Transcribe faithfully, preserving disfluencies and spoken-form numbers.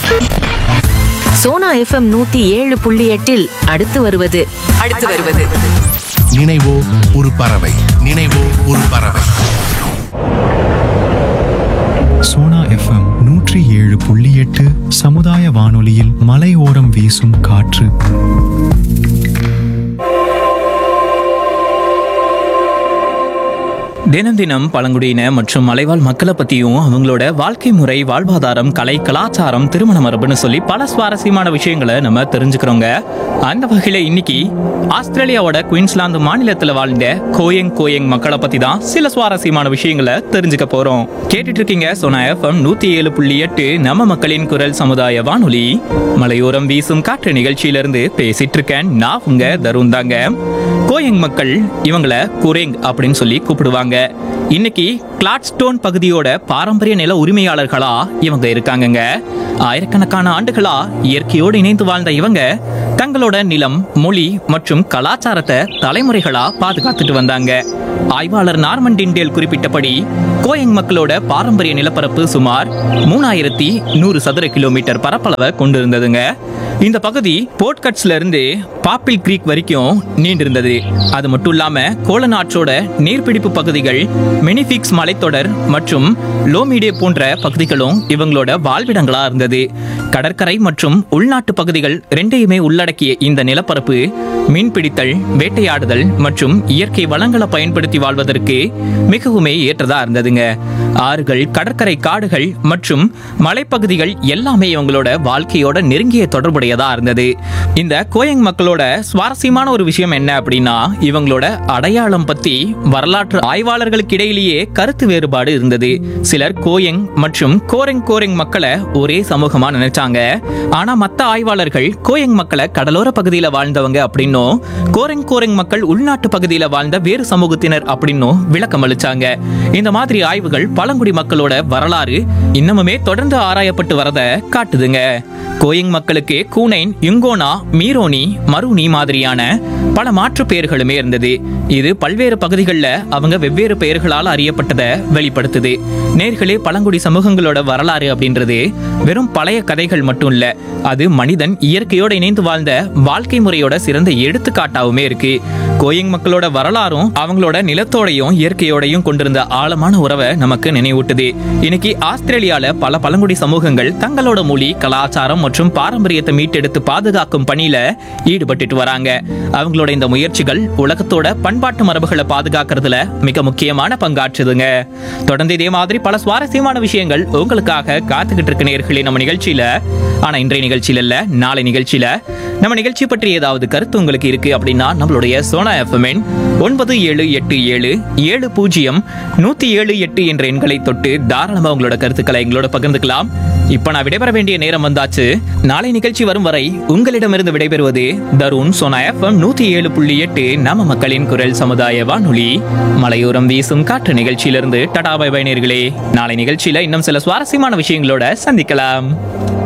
Sona FM நூத்தி ஏழு புள்ளி எட்டில் அடுத்து வருவது அடுத்து வருவது நினைவோ ஒரு பறவை நினைவோ ஒரு பறவை. சோனா எஃப்எம் நூற்றி ஏழு புள்ளி எட்டு சமுதாய வானொலியில் மலையோரம் வீசும் காற்று. தினம் தினம் பழங்குடியின மற்றும் மலைவாழ் மக்களை பற்றியும் அவங்களோட வாழ்க்கை முறை, வாழ்வாதாரம், கலை, கலாச்சாரம், திருமண மரபுன்னு சொல்லி பல சுவாரஸ்யமான விஷயங்களை நம்ம தெரிஞ்சுக்கிறோங்க. அந்த வகையில் இன்னைக்கு ஆஸ்திரேலியாவோட குயின்ஸ்லாந்து மாநிலத்தில் வாழ்ந்த கோயங் கோயங் மக்களை பற்றி தான் சில சுவாரஸ்யமான விஷயங்களை தெரிஞ்சுக்க போகிறோம். கேட்டுட்டு இருக்கீங்க சோனா எஃப்எம் நூற்றி ஏழு புள்ளி எட்டு நம்ம மக்களின் குரல் சமுதாய வானொலி. மலையோரம் வீசும் காற்று நிகழ்ச்சியிலிருந்து பேசிட்டு இருக்கேன் நான் உங்க தருண் தாங்க. கோயங் மக்கள் இவங்களை குரேங் அப்படின்னு சொல்லி கூப்பிடுவாங்க. இன்னைக்கு கிளாட்ஸ்டோன் பகுதியோட பாரம்பரிய நில உரிமையாளர்களா இவங்க இருக்காங்கங்க. ஆயிரக்கணக்கான ஆண்டுகளா இயற்கையோடு இணைந்து வாழ்ந்த இவங்க தங்களோட நிலம், மொழி மற்றும் கலாச்சாரத்தை தலைமுறைகளா பாதுகாத்துட்டு வந்தாங்க. ஆய்வாளர் நார்மன் டிண்டேல் குறிப்பிட்டபடி கோயங் மக்களோட பாரம்பரிய நிலப்பரப்பு சுமார் மூணாயிரத்தி நூறு சதுர கிலோமீட்டர் பரப்பளவை கொண்டிருந்ததுங்க. இந்த பகுதி போர்ட்கட்ஸ்ல இருந்து பாப்பிள் கிரீக் வரைக்கும் நீண்டிருந்தது. அது மட்டும் இல்லாம கோலன் ஆற்றோட நீர்பிடிப்பு பகுதிகள், மெனிஃபிக்ஸ் மலைத்தொடர் மற்றும் லோமிடே போன்ற பகுதிகளும் இவங்களோட வாழ்விடங்களா இருந்தது. கடற்கரை மற்றும் உள்நாட்டு பகுதிகள் ரெண்டையுமே உள்ளடக்கிய இந்த நிலப்பரப்பு மீன்பிடித்தல், வேட்டையாடுதல் மற்றும் இயற்கை வளங்களை பயன்படுத்தி வாழ்வதற்கு மிகவுமே ஏற்றதா இருந்ததுங்க. ஆறுகள், கடற்கரை, காடுகள் மற்றும் மலைப்பகுதிகள் எல்லாமே இவங்களோட வாழ்க்கையோட நெருங்கிய தொடர்புடையதா இருந்தது. இந்த கோயங் மக்களோட சுவாரஸ்யமான ஒரு விஷயம் என்ன அப்படின்னா, இவங்களோட அடையாளம் பத்தி வரலாற்று ஆய்வாளர்களுக்கு இடையிலேயே கருத்து வேறுபாடு இருந்தது. சிலர் கோயங் மற்றும் கோரெங் கோரெங் மக்களை ஒரே சமூகமா நினைச்சாங்க. ஆனா மத்த ஆய்வாளர்கள் கோயங் மக்களை கடலோர பகுதியில வாழ்ந்தவங்க அப்படின்னும், கோரெங் கோரெங் மக்கள் உள்நாட்டு பகுதியில வாழ்ந்த வேறு சமூகத்தினர் அப்படின்னும் விளக்கம் அளிச்சாங்க. இந்த மாதிரி ஆய்வுகள் பழங்குடி மக்களோட வரலாறு இன்னமுமே தொடர்ந்து ஆராயப்பட்டு வரத காட்டுதுங்க. கோயங் மக்களுக்கு கூனைன், யுங்கோனா, மீரோனி, மருனி மாதிரியான பல மாற்று பெயர்களுமே இருந்தது. இது பல்வேறு பகுதிகளில் அவங்க வெவ்வேறு பெயர்களால் அறியப்பட்டதை வெளிப்படுத்துது. நேர்களே, பழங்குடி சமூகங்களோட வரலாறு அப்படின்றது வெறும் பழைய கதைகள் மட்டும் இல்ல, அது மனிதன் இயற்கையோட இணைந்து வாழ்ந்த வாழ்க்கை முறையோட சிறந்த எடுத்துக்காட்டாவுமே இருக்கு. கோயங் மக்களோட வரலாறும் அவங்களோட நிலத்தோடையும் இயற்கையோடையும் கொண்டிருந்த ஆழமான உறவை நமக்கு நினைவூட்டுது. இன்னைக்கு ஆஸ்திரேலியால பல பழங்குடி சமூகங்கள் தங்களோட மொழி, கலாச்சாரம் மற்றும் பாரம்பரியத்தை மீட்டெடுத்து பாதுகாக்கும் பணியில ஈடுபட்டு வராங்க. அவங்களோட இந்த முயற்சிகள் உலகத்தோட பண்பாட்டு மரபுகளை பாதுகாக்கிறதுல மிக முக்கியமான பங்காற்றுதுங்க. தொடர்ந்து இதே மாதிரி பல சுவாரஸ்யமான விஷயங்கள் உங்களுக்காக காத்துக்கிட்டு இருக்க நேயர்களே நம்ம நிகழ்ச்சியில. ஆனா இன்றைய நிகழ்ச்சியில இல்ல, நாளை நிகழ்ச்சியில நம்ம நிகழ்ச்சி பற்றி ஏதாவது கருத்து உங்களுக்கு இருக்கு அப்படின்னா நம்மளுடைய சோனா எஃப்எம் ஒன்பது ஏழு எட்டு ஏழு ஏழு பூஜ்ஜியம் நூத்தி ஏழு எட்டு என்ற எண்களை தொட்டு தாராளமா உங்களோட கருத்துக்களை எங்களோட பகிர்ந்துக்கலாம். இப்ப நான் விடைபெற வேண்டிய நேரம் வந்தாச்சு. நாளை நிகழ்ச்சி வரும் வரை உங்களிடமிருந்து விடைபெறுவது தருண். சோனா எஃப்எம் நூத்தி ஏழு புள்ளி எட்டு நம்ம மக்களின் குரல் சமுதாய வானொலி. மலையோரம் வீசும் காற்று நிகழ்ச்சியிலிருந்து டடா பை பை நேயர்களே. நாளை நிகழ்ச்சியில இன்னும் சில சுவாரஸ்யமான விஷயங்களோட சந்திக்கலாம்.